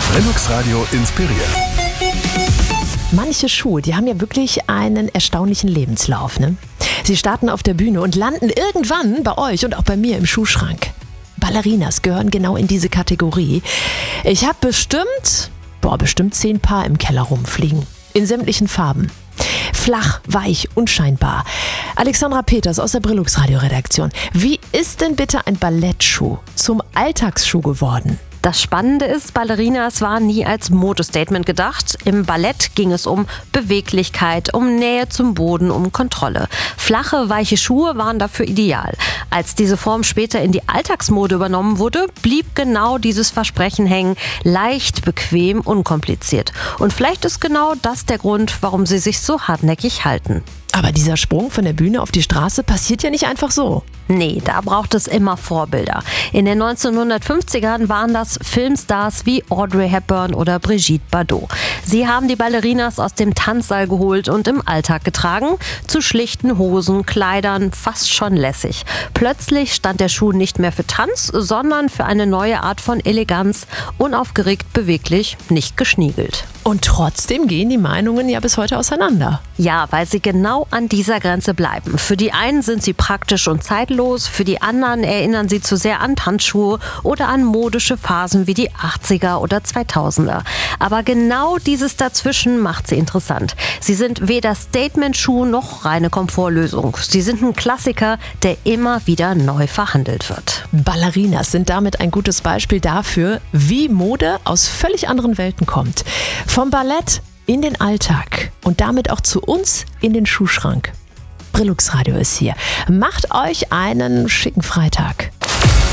Brillux Radio inspiriert. Manche Schuhe, die haben ja wirklich einen erstaunlichen Lebenslauf, ne? Sie starten auf der Bühne und landen irgendwann bei euch und auch bei mir im Schuhschrank. Ballerinas gehören genau in diese Kategorie. Ich habe bestimmt 10 Paar im Keller rumfliegen. In sämtlichen Farben. Flach, weich, unscheinbar. Alexandra Peters aus der Brillux Radio Redaktion. Wie ist denn bitte ein Ballettschuh zum Alltagsschuh geworden? Das Spannende ist, Ballerinas waren nie als Modestatement gedacht. Im Ballett ging es um Beweglichkeit, um Nähe zum Boden, um Kontrolle. Flache, weiche Schuhe waren dafür ideal. Als diese Form später in die Alltagsmode übernommen wurde, blieb genau dieses Versprechen hängen. Leicht, bequem, unkompliziert. Und vielleicht ist genau das der Grund, warum sie sich so hartnäckig halten. Aber dieser Sprung von der Bühne auf die Straße passiert ja nicht einfach so. Nee, da braucht es immer Vorbilder. In den 1950ern waren das Filmstars wie Audrey Hepburn oder Brigitte Bardot. Sie haben die Ballerinas aus dem Tanzsaal geholt und im Alltag getragen, zu schlichten Hosen, Kleidern, fast schon lässig. Plötzlich stand der Schuh nicht mehr für Tanz, sondern für eine neue Art von Eleganz, unaufgeregt, beweglich, nicht geschniegelt. Und trotzdem gehen die Meinungen ja bis heute auseinander. Ja, weil sie genau an dieser Grenze bleiben. Für die einen sind sie praktisch und zeitlos, für die anderen erinnern sie zu sehr an Tanzschuhe oder an modische Phasen wie die 80er oder 2000er. Aber genau dieses Dazwischen macht sie interessant. Sie sind weder Statement-Schuh noch reine Komfortlösung. Sie sind ein Klassiker, der immer wieder neu verhandelt wird. Ballerinas sind damit ein gutes Beispiel dafür, wie Mode aus völlig anderen Welten kommt. Vom Ballett in den Alltag und damit auch zu uns in den Schuhschrank. Brillux Radio ist hier. Macht euch einen schicken Freitag.